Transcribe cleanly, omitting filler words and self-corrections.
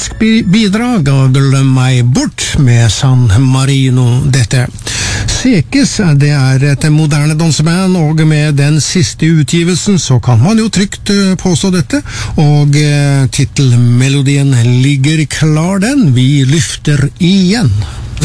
fantastisk bidrag av Glem meg bort med San Marino. Dette Sekes, det et moderne danseband, og med den siste utgivelsen så kan man jo trygt påstå dette, og titelmelodien ligger klar den, Vi lyfter igjen.